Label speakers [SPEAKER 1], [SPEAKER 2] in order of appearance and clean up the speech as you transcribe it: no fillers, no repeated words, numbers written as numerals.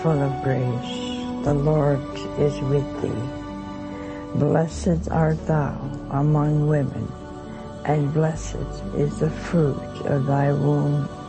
[SPEAKER 1] full of grace, the Lord is with thee. Blessed art thou among women, and blessed is the fruit of thy womb,